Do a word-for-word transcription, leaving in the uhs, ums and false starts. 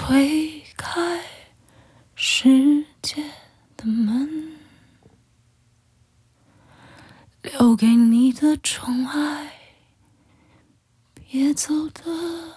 推开世界的门，留给你的宠爱，别走的